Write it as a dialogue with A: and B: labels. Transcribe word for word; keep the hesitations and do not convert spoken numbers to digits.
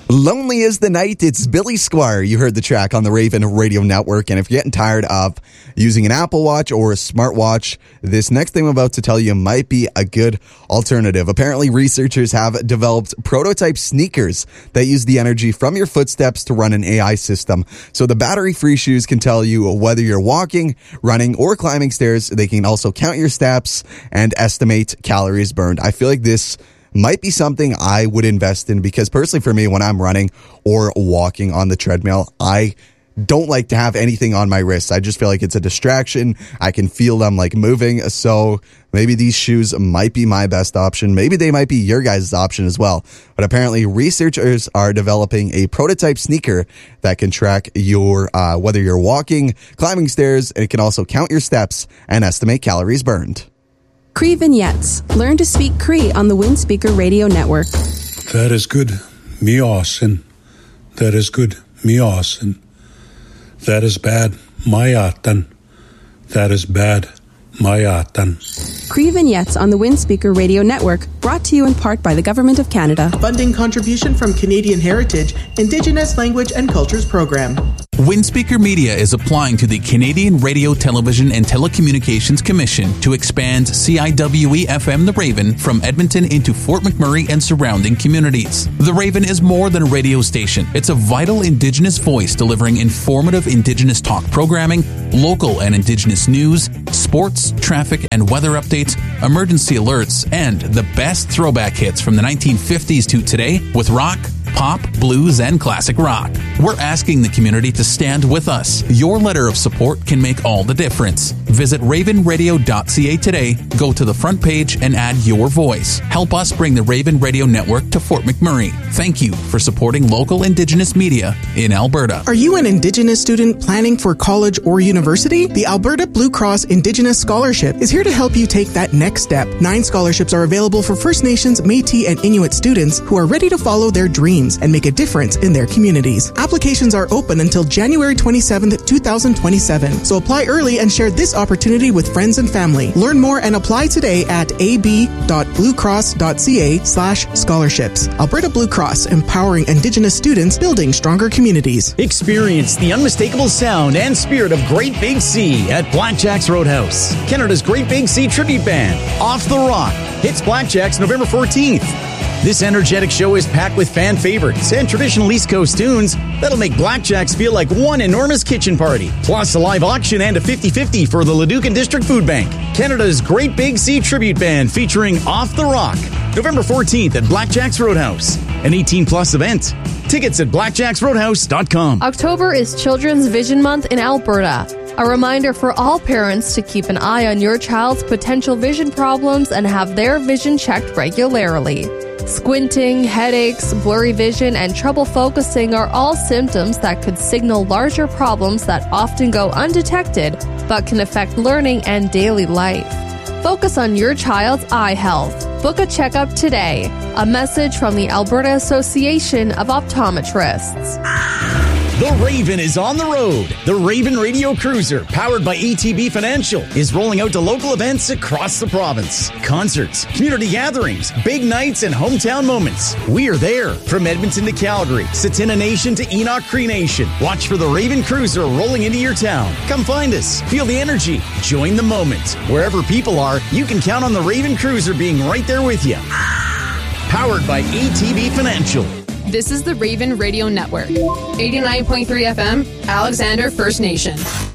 A: Lonely is the Night. It's Billy Squire. You heard the track on the Raven Radio Network. And if you're getting tired of using an Apple Watch or a smartwatch, this next thing I'm about to tell you might be a good alternative. Apparently, researchers have developed prototype sneakers that use the energy from your footsteps to run an A I system. So the battery-free shoes can tell you whether you're walking, running, or climbing stairs. They can also count your steps and estimate calories burned. I feel like this might be something I would invest in because personally for me, when I'm running or walking on the treadmill, I don't like to have anything on my wrists. I just feel like it's a distraction. I can feel them like moving. So maybe these shoes might be my best option. Maybe they might be your guys' option as well. But apparently researchers are developing a prototype sneaker that can track your, uh, whether you're walking, climbing stairs, and it can also count your steps and estimate calories burned.
B: Cree Vignettes. Learn to speak Cree on the Windspeaker Radio Network.
C: That is good. Me awesome. That is good. Me awesome. That is bad. Mayatan. That is bad. Mayatan.
B: Cree Vignettes on the Windspeaker Radio Network, brought to you in part by the Government of Canada.
D: Funding contribution from Canadian Heritage, Indigenous Language and Cultures Program.
E: Windspeaker Media is applying to the Canadian Radio, Television and Telecommunications Commission to expand C I W E F M The Raven from Edmonton into Fort McMurray and surrounding communities. The Raven is more than a radio station. It's a vital Indigenous voice delivering informative Indigenous talk programming, local and Indigenous news, sports, traffic and weather updates, emergency alerts, and the best throwback hits from the nineteen fifties to today with rock, pop, blues, and classic rock. We're asking the community to stand with us. Your letter of support can make all the difference. Visit raven radio dot c a today, go to the front page, and add your voice. Help us bring the Raven Radio Network to Fort McMurray. Thank you for supporting local Indigenous media in Alberta.
D: Are you an Indigenous student planning for college or university? The Alberta Blue Cross Indigenous Scholarship is here to help you take that next step. Nine scholarships are available for First Nations, Métis, and Inuit students who are ready to follow their dreams and make a difference in their communities. Applications are open until January twenty-seventh, twenty twenty-seven. So apply early and share this opportunity with friends and family. Learn more and apply today at a b dot blue cross dot c a slash scholarships. Alberta Blue Cross, empowering Indigenous students, building stronger communities.
F: Experience the unmistakable sound and spirit of Great Big Sea at Blackjack's Roadhouse. Canada's Great Big Sea tribute band, Off the Rock, hits Blackjack's November fourteenth. This energetic show is packed with fan favorites and traditional East Coast tunes that'll make Blackjacks feel like one enormous kitchen party. Plus a live auction and a fifty-fifty for the Leduc and District Food Bank. Canada's Great Big Sea tribute band featuring Off the Rock. November fourteenth at Blackjacks Roadhouse. An eighteen plus event. Tickets at blackjacks roadhouse dot com.
G: October is Children's Vision Month in Alberta. A reminder for all parents to keep an eye on your child's potential vision problems and have their vision checked regularly. Squinting, headaches, blurry vision, and trouble focusing are all symptoms that could signal larger problems that often go undetected but can affect learning and daily life. Focus on your child's eye health. Book a checkup today. A message from the Alberta Association of Optometrists.
F: The Raven is on the road. The Raven Radio Cruiser, powered by A T B Financial, is rolling out to local events across the province. Concerts, community gatherings, big nights, and hometown moments. We are there. From Edmonton to Calgary, Tsuut'ina Nation to Enoch Cree Nation. Watch for the Raven Cruiser rolling into your town. Come find us. Feel the energy. Join the moment. Wherever people are, you can count on the Raven Cruiser being right there with you. Powered by A T B Financial.
H: This is the Raven Radio Network. eighty-nine point three F M, Alexander First Nation.